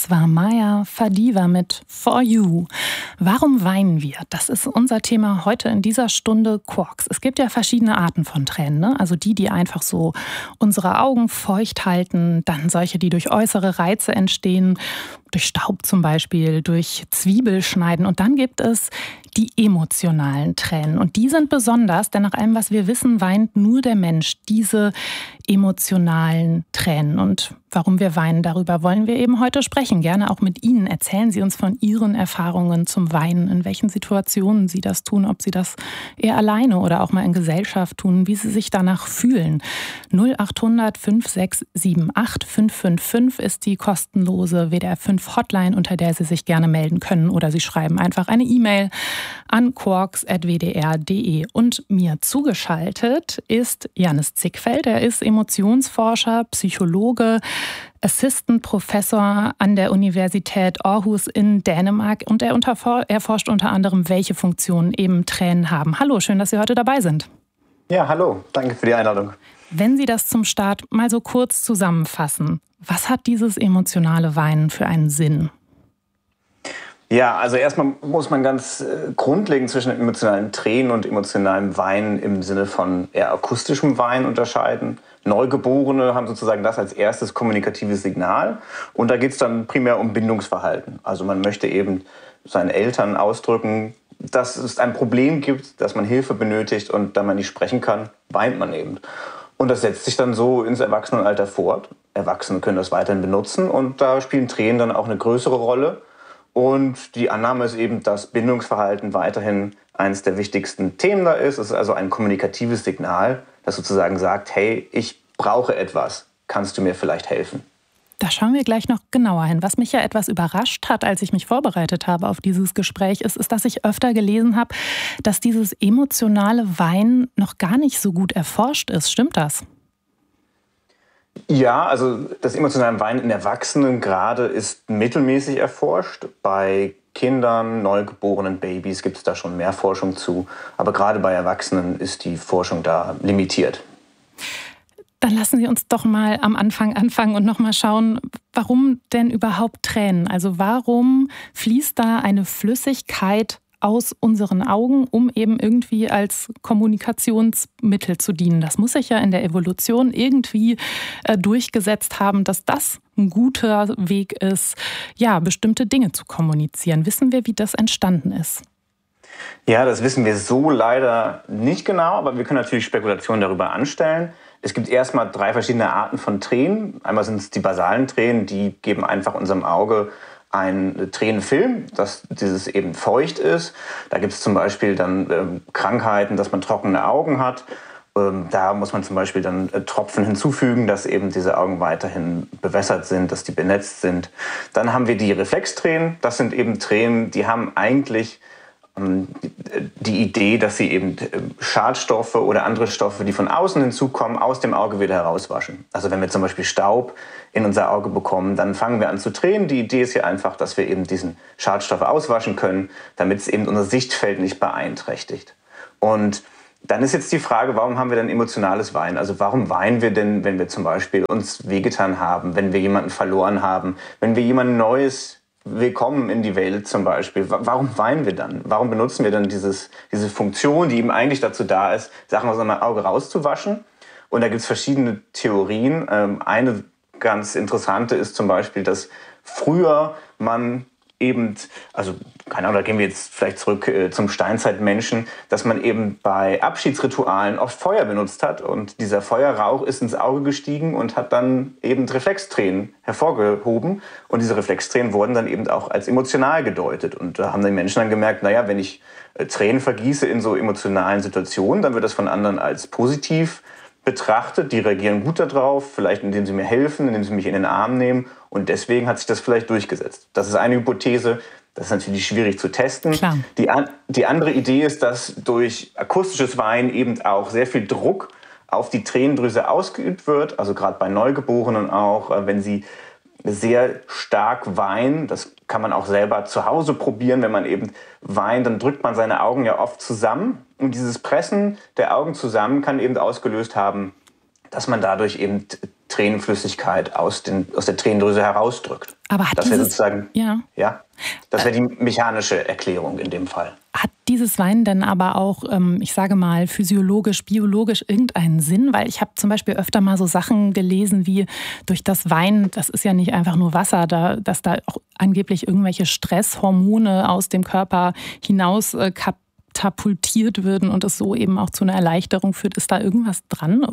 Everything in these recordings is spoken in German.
Das war Maya Fadiva mit For You. Warum weinen wir? Das ist unser Thema heute in dieser Stunde Quarks. Es gibt ja verschiedene Arten von Tränen, ne? Also die einfach so unsere Augen feucht halten, dann solche, die durch äußere Reize entstehen, durch Staub zum Beispiel, durch Zwiebelschneiden. Und dann gibt es die emotionalen Tränen. Und die sind besonders, denn nach allem, was wir wissen, weint nur der Mensch diese emotionalen Tränen. Und warum wir weinen, darüber wollen wir eben heute sprechen. Gerne auch mit Ihnen. Erzählen Sie uns von Ihren Erfahrungen zum Weinen, in welchen Situationen Sie das tun, ob Sie das eher alleine oder auch mal in Gesellschaft tun, wie Sie sich danach fühlen. 0800 5678 555 ist die kostenlose WDR 5 Hotline, unter der Sie sich gerne melden können. Oder Sie schreiben einfach eine E-Mail an quarks@wdr.de. Und mir zugeschaltet ist Jannis Zickfeld. Er ist Emotionsforscher, Psychologe, Assistant Professor an der Universität Aarhus in Dänemark. Und er erforscht unter anderem, welche Funktionen eben Tränen haben. Hallo, schön, dass Sie heute dabei sind. Ja, hallo. Danke für die Einladung. Wenn Sie das zum Start mal so kurz zusammenfassen, was hat dieses emotionale Weinen für einen Sinn? Ja, also erstmal muss man ganz grundlegend zwischen emotionalen Tränen und emotionalem Weinen im Sinne von eher akustischem Weinen unterscheiden. Neugeborene haben sozusagen das als erstes kommunikatives Signal. Und da geht es dann primär um Bindungsverhalten. Also man möchte eben seinen Eltern ausdrücken, dass es ein Problem gibt, dass man Hilfe benötigt, und da man nicht sprechen kann, weint man eben. Und das setzt sich dann so ins Erwachsenenalter fort. Erwachsene können das weiterhin benutzen, und da spielen Tränen dann auch eine größere Rolle. Und die Annahme ist eben, dass Bindungsverhalten weiterhin eines der wichtigsten Themen da ist. Es ist also ein kommunikatives Signal, das sozusagen sagt, hey, ich brauche etwas, kannst du mir vielleicht helfen? Da schauen wir gleich noch genauer hin. Was mich ja etwas überrascht hat, als ich mich vorbereitet habe auf dieses Gespräch, ist, dass ich öfter gelesen habe, dass dieses emotionale Weinen noch gar nicht so gut erforscht ist. Stimmt das? Ja, also das emotionale Weinen in Erwachsenen gerade ist mittelmäßig erforscht. Bei Kindern, neugeborenen Babys gibt es da schon mehr Forschung zu. Aber gerade bei Erwachsenen ist die Forschung da limitiert. Dann lassen Sie uns doch mal am Anfang anfangen und noch mal schauen, warum denn überhaupt Tränen? Also warum fließt da eine Flüssigkeit aus unseren Augen, um eben irgendwie als Kommunikationsmittel zu dienen? Das muss sich ja in der Evolution irgendwie durchgesetzt haben, dass das ein guter Weg ist, ja, bestimmte Dinge zu kommunizieren. Wissen wir, wie das entstanden ist? Ja, das wissen wir so leider nicht genau, aber wir können natürlich Spekulationen darüber anstellen. Es gibt erstmal 3 verschiedene Arten von Tränen. Einmal sind es die basalen Tränen, die geben einfach unserem Auge einen Tränenfilm, dass dieses eben feucht ist. Da gibt es zum Beispiel dann Krankheiten, dass man trockene Augen hat. Da muss man zum Beispiel dann Tropfen hinzufügen, dass eben diese Augen weiterhin bewässert sind, dass die benetzt sind. Dann haben wir die Reflextränen. Das sind eben Tränen, die haben eigentlich die Idee, dass sie eben Schadstoffe oder andere Stoffe, die von außen hinzukommen, aus dem Auge wieder herauswaschen. Also wenn wir zum Beispiel Staub in unser Auge bekommen, dann fangen wir an zu tränen. Die Idee ist ja einfach, dass wir eben diesen Schadstoff auswaschen können, damit es eben unser Sichtfeld nicht beeinträchtigt. Und dann ist jetzt die Frage, warum haben wir denn emotionales Weinen? Also warum weinen wir denn, wenn wir zum Beispiel uns wehgetan haben, wenn wir jemanden verloren haben, wenn wir jemanden Neues willkommen in die Welt zum Beispiel? Warum weinen wir dann? Warum benutzen wir dann diese Funktion, die eben eigentlich dazu da ist, Sachen aus unserem Auge rauszuwaschen? Und da gibt es verschiedene Theorien. Eine ganz interessante ist zum Beispiel, dass früher man eben, also keine Ahnung, da gehen wir jetzt vielleicht zurück zum Steinzeitmenschen, dass man eben bei Abschiedsritualen oft Feuer benutzt hat, und dieser Feuerrauch ist ins Auge gestiegen und hat dann eben Reflextränen hervorgehoben, und diese Reflextränen wurden dann eben auch als emotional gedeutet, und da haben die Menschen dann gemerkt, naja, wenn ich Tränen vergieße in so emotionalen Situationen, dann wird das von anderen als positiv betrachtet, die reagieren gut darauf, vielleicht indem sie mir helfen, indem sie mich in den Arm nehmen, und deswegen hat sich das vielleicht durchgesetzt. Das ist eine Hypothese, das ist natürlich schwierig zu testen. Klar. Die andere Idee ist, dass durch akustisches Weinen eben auch sehr viel Druck auf die Tränendrüse ausgeübt wird, also gerade bei Neugeborenen auch, wenn sie sehr stark weinen. Das kann man auch selber zu Hause probieren. Wenn man eben weint, dann drückt man seine Augen ja oft zusammen. Und dieses Pressen der Augen zusammen kann eben ausgelöst haben, dass man dadurch eben Tränenflüssigkeit aus der Tränendrüse herausdrückt. Aber hat das wäre sozusagen, das wäre die mechanische Erklärung in dem Fall. Hat dieses Weinen denn aber auch, ich sage mal, physiologisch, biologisch irgendeinen Sinn? Weil ich habe zum Beispiel öfter mal so Sachen gelesen wie durch das Weinen, das ist ja nicht einfach nur Wasser, dass da auch angeblich irgendwelche Stresshormone aus dem Körper hinaus katapultiert würden und es so eben auch zu einer Erleichterung führt. Ist da irgendwas dran?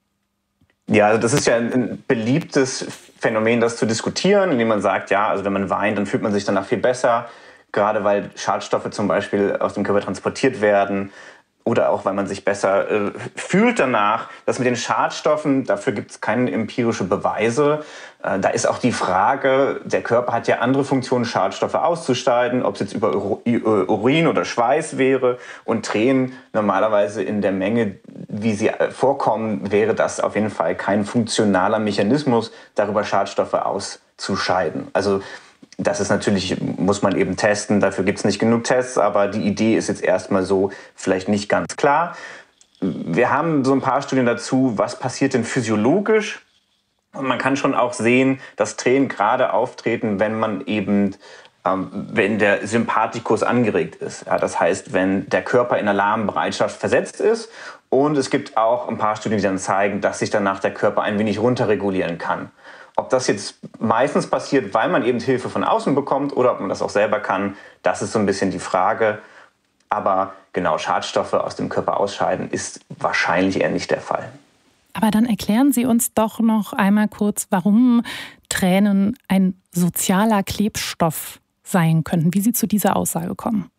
Ja, also das ist ja ein beliebtes Phänomen, das zu diskutieren, indem man sagt, ja, also wenn man weint, dann fühlt man sich danach viel besser, gerade weil Schadstoffe zum Beispiel aus dem Körper transportiert werden oder auch weil man sich besser fühlt danach. Das mit den Schadstoffen, dafür gibt es keine empirischen Beweise. Da ist auch die Frage, der Körper hat ja andere Funktionen, Schadstoffe auszuscheiden, ob es jetzt über Urin oder Schweiß wäre. Und Tränen normalerweise in der Menge, wie sie vorkommen, wäre das auf jeden Fall kein funktionaler Mechanismus, darüber Schadstoffe auszuscheiden. Also das ist natürlich, muss man eben testen, dafür gibt es nicht genug Tests, aber die Idee ist jetzt erstmal so vielleicht nicht ganz klar. Wir haben so ein paar Studien dazu, was passiert denn physiologisch? Und man kann schon auch sehen, dass Tränen gerade auftreten, wenn man eben, wenn der Sympathikus angeregt ist. Ja, das heißt, wenn der Körper in Alarmbereitschaft versetzt ist. Und es gibt auch ein paar Studien, die dann zeigen, dass sich danach der Körper ein wenig runterregulieren kann. Ob das jetzt meistens passiert, weil man eben Hilfe von außen bekommt oder ob man das auch selber kann, das ist so ein bisschen die Frage. Aber genau, Schadstoffe aus dem Körper ausscheiden ist wahrscheinlich eher nicht der Fall. Aber dann erklären Sie uns doch noch einmal kurz, warum Tränen ein sozialer Klebstoff sein könnten, wie Sie zu dieser Aussage kommen.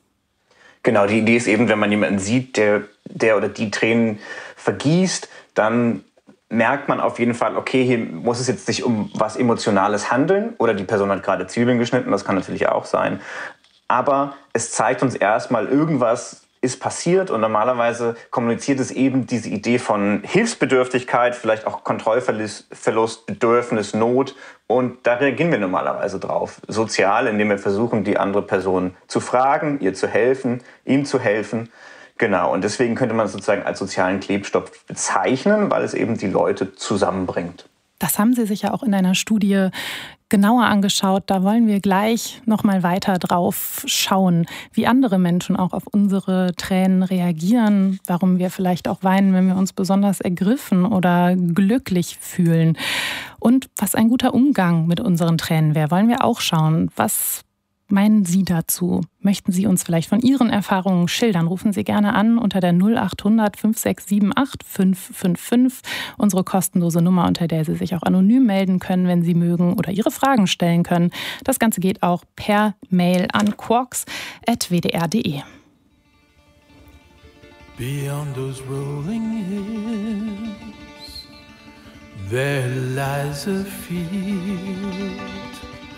Genau, die Idee ist eben, wenn man jemanden sieht, der oder die Tränen vergießt, dann merkt man auf jeden Fall, okay, hier muss es jetzt sich um was Emotionales handeln oder die Person hat gerade Zwiebeln geschnitten, das kann natürlich auch sein. Aber es zeigt uns erstmal, irgendwas ist passiert und normalerweise kommuniziert es eben diese Idee von Hilfsbedürftigkeit, vielleicht auch Kontrollverlust, Bedürfnis, Not und da reagieren wir normalerweise drauf. Sozial, indem wir versuchen, die andere Person zu fragen, ihr zu helfen, ihm zu helfen. Genau, und deswegen könnte man es sozusagen als sozialen Klebstoff bezeichnen, weil es eben die Leute zusammenbringt. Das haben Sie sich ja auch in einer Studie genauer angeschaut. Da wollen wir gleich noch mal weiter drauf schauen, wie andere Menschen auch auf unsere Tränen reagieren, warum wir vielleicht auch weinen, wenn wir uns besonders ergriffen oder glücklich fühlen. Und was ein guter Umgang mit unseren Tränen wäre, wollen wir auch schauen. Was meinen Sie dazu? Möchten Sie uns vielleicht von Ihren Erfahrungen schildern? Rufen Sie gerne an unter der 0800 5678 555, unsere kostenlose Nummer, unter der Sie sich auch anonym melden können, wenn Sie mögen, oder Ihre Fragen stellen können. Das Ganze geht auch per Mail an quarks@wdr.de. Beyond those rolling hills, there lies a field